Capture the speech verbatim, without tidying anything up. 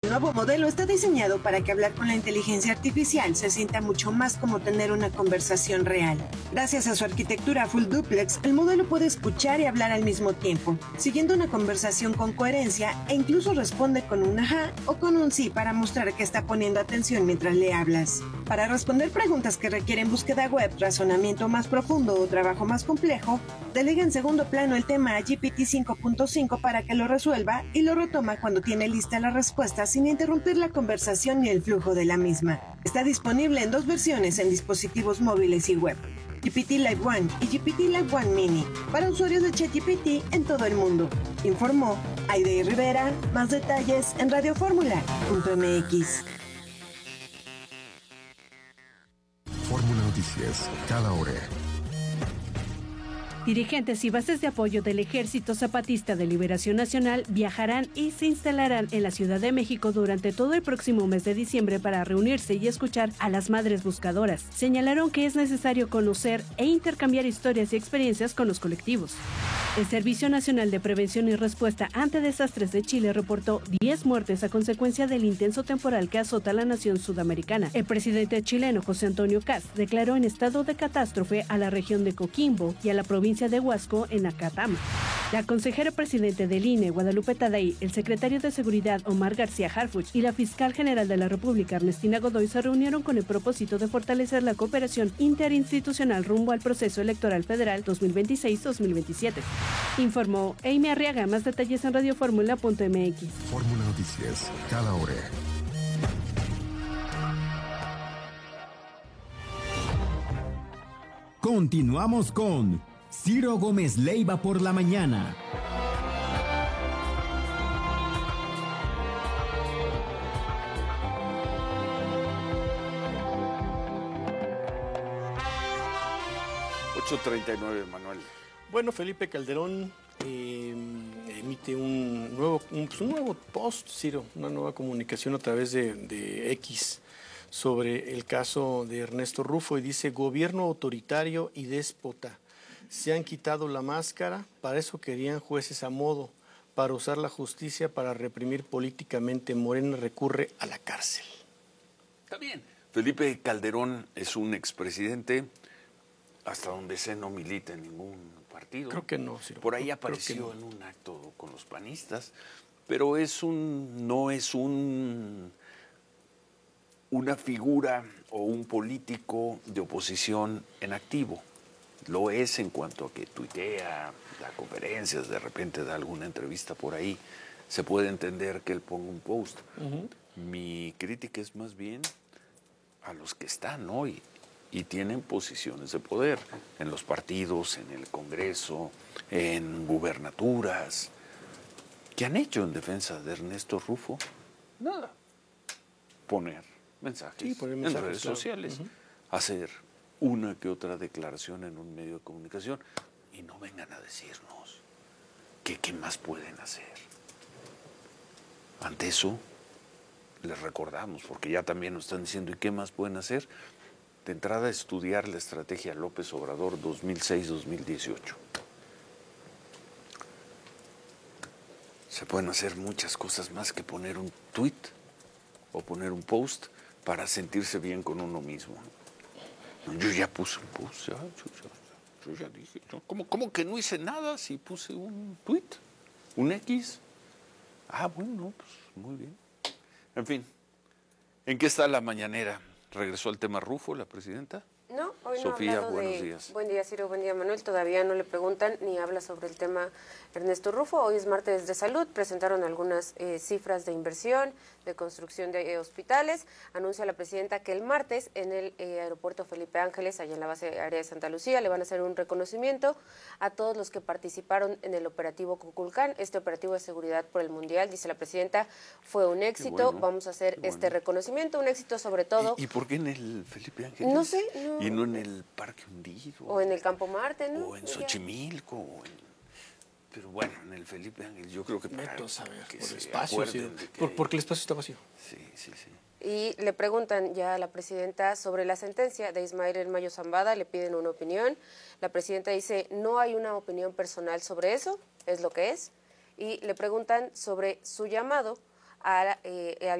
nuevo modelo está diseñado para que hablar con la inteligencia artificial se sienta mucho más como tener una conversación real. Gracias a su arquitectura full duplex, el modelo puede escuchar y hablar al mismo tiempo, siguiendo una conversación con coherencia e incluso responde con un ajá o con un sí para mostrar que está poniendo atención mientras le hablas. Para responder preguntas que requieren búsqueda web, razonamiento más profundo o trabajo más complejo, delega en segundo plano el tema a G P T cinco punto cinco para que lo resuelva y lo retoma cuando tiene lista la respuesta sin interrumpir la conversación ni el flujo de la misma. Está disponible en dos versiones en dispositivos móviles y web: G P T Live One y G P T Live One Mini, para usuarios de ChatGPT en todo el mundo. Informó Aide Rivera. Más detalles en radio fórmula punto m x. Fórmula Noticias, cada hora. Dirigentes y bases de apoyo del Ejército Zapatista de Liberación Nacional viajarán y se instalarán en la Ciudad de México durante todo el próximo mes de diciembre para reunirse y escuchar a las madres buscadoras. Señalaron que es necesario conocer e intercambiar historias y experiencias con los colectivos. El Servicio Nacional de Prevención y Respuesta ante Desastres de Chile reportó diez muertes a consecuencia del intenso temporal que azota a la nación sudamericana. El presidente chileno José Antonio Kast declaró en estado de catástrofe a la región de Coquimbo y a la provincia de Huasco en Acatama. La consejera presidente del I N E, Guadalupe Taday, el secretario de Seguridad Omar García Harfuch y la fiscal general de la República Ernestina Godoy se reunieron con el propósito de fortalecer la cooperación interinstitucional rumbo al proceso electoral federal dos mil veintiséis dos mil veintisiete. Informó Amy Arriaga. Más detalles en radio fórmula punto m x. Fórmula Noticias, cada hora. Continuamos con Ciro Gómez Leiva por la mañana. ocho treinta y nueve, Manuel. Bueno, Felipe Calderón eh, emite un nuevo, un, pues un nuevo post, Ciro, una nueva comunicación a través de, de X sobre el caso de Ernesto Rufo y dice: gobierno autoritario y déspota. Se han quitado la máscara, para eso querían jueces a modo, para usar la justicia para reprimir políticamente. Morena recurre a la cárcel. Está bien. Felipe Calderón es un expresidente, hasta donde sé no milita en ningún partido. Creo que no, Ciro. Por ahí apareció no. en un acto con los panistas, pero es un, no es un, una figura o un político de oposición en activo. Lo es en cuanto a que tuitea, da conferencias, de repente da alguna entrevista por ahí. Se puede entender que él ponga un post. Uh-huh. Mi crítica es más bien a los que están hoy y tienen posiciones de poder en los partidos, en el Congreso, en gubernaturas. ¿Qué han hecho en defensa de Ernesto Rufo? Nada. Poner mensajes, sí, poner en mensajes, redes claro. sociales, uh-huh. hacer una que otra declaración en un medio de comunicación y no vengan a decirnos que qué más pueden hacer. Ante eso, les recordamos, porque ya también nos están diciendo, ¿y qué más pueden hacer? De entrada, estudiar la estrategia López Obrador dos mil seis a dos mil dieciocho. Se pueden hacer muchas cosas más que poner un tweet o poner un post para sentirse bien con uno mismo. Yo ya puse un post, ya, yo, ya, yo ya dije, ¿no? ¿Cómo, ¿Cómo que no hice nada si puse un tweet? ¿Un X? Ah, bueno, pues muy bien. En fin, ¿en qué está la mañanera? ¿Regresó al tema Rufo, la presidenta? No, hoy no Sofía, ha hablado buenos de... días. Buen día, Ciro, buen día, Manuel. Todavía no le preguntan ni habla sobre el tema Ernesto Rufo. Hoy es martes de salud. Presentaron algunas eh, cifras de inversión, de construcción de eh, hospitales. Anuncia la presidenta que el martes en el eh, aeropuerto Felipe Ángeles, allá en la base aérea de Santa Lucía, le van a hacer un reconocimiento a todos los que participaron en el operativo Cuculcán. Este operativo de seguridad por el Mundial, dice la presidenta, fue un éxito. Bueno, vamos a hacer este bueno. reconocimiento, un éxito sobre todo. ¿Y, ¿Y por qué en el Felipe Ángeles? No sé. No. Y no en el Parque Hundido. O en el Campo Marte, ¿no? O en Xochimilco. O en... Pero bueno, en el Felipe Ángeles yo creo que para Netos, a ver, que por se espacio, sí. de que... por, porque el espacio está vacío. Sí, sí, sí. Y le preguntan ya a la presidenta sobre la sentencia de Ismael El Mayo Zambada, le piden una opinión. La presidenta dice, no hay una opinión personal sobre eso, es lo que es. Y le preguntan sobre su llamado a, eh, a